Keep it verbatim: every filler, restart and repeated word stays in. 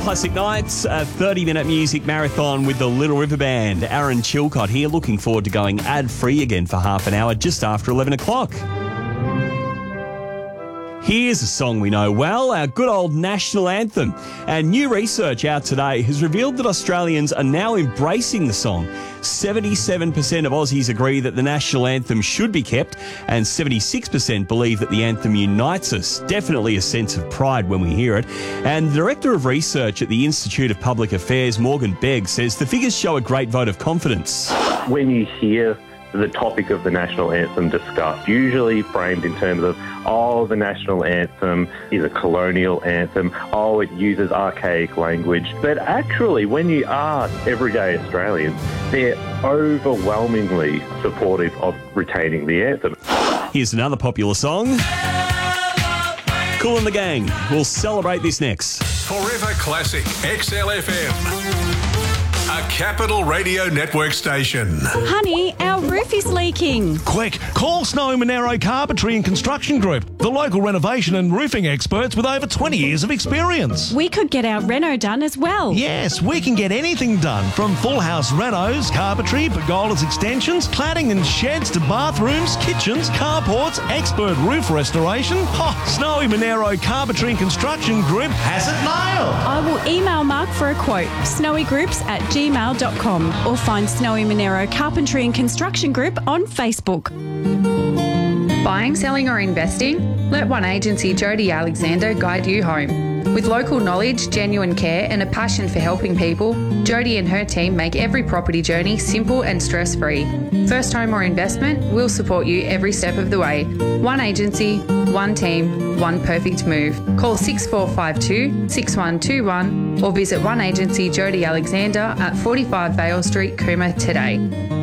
Classic Nights, a thirty-minute music marathon with the Little River Band. Aaron Chilcott here, looking forward to going ad-free again for half an hour just after eleven o'clock. Here's a song we know well, our good old national anthem. And new research out today has revealed that Australians are now embracing the song. seventy-seven percent of Aussies agree that the national anthem should be kept, and seventy-six percent believe that the anthem unites us. Definitely a sense of pride when we hear it. And the Director of Research at the Institute of Public Affairs, Morgan Begg, says the figures show a great vote of confidence. When you hear the topic of the national anthem discussed, usually framed in terms of, oh, the national anthem is a colonial anthem, oh, it uses archaic language. But actually, when you ask everyday Australians, they're overwhelmingly supportive of retaining the anthem. Here's another popular song. Kool and the Gang. We'll celebrate this next. Forever Classic X L F M. A Capital Radio Network station. Honey, our roof is leaking. Quick, call Snowy Monero Carpentry and Construction Group, the local renovation and roofing experts with over twenty years of experience. We could get our reno done as well. Yes, we can get anything done, from full house renos, carpentry, pergolas extensions, cladding and sheds to bathrooms, kitchens, carports, expert roof restoration. Oh, Snowy Monero Carpentry and Construction Group has it nailed. I will email Mark for a quote, snowygroups at gmail dot com, or find Snowy Monero Carpentry and Construction Group on Facebook. Buying, selling or investing? Let One Agency Jody Alexander guide you home. With local knowledge, genuine care and a passion for helping people, Jody and her team make every property journey simple and stress-free. First home or investment, we'll support you every step of the way. One agency, one team, one perfect move. Call six four five two, six one two one or visit One Agency Jody Alexander at forty-five Vale Street, Cooma today.